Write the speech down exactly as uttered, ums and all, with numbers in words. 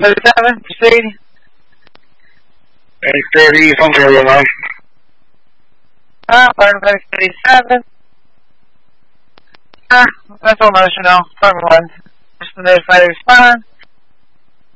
thirty-seven, proceed. eight thirty, phone for Illinois. Ah, Firefighter thirty-seven. Ah, that's all motional. Five one. Just the notified to respond.